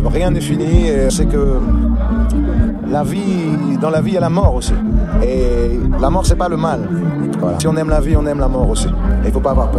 rien n'est fini. C'est que dans la vie, il y a la mort aussi. Et la mort, c'est pas le mal. Voilà. Si on aime la vie, on aime la mort aussi. Il ne faut pas avoir peur.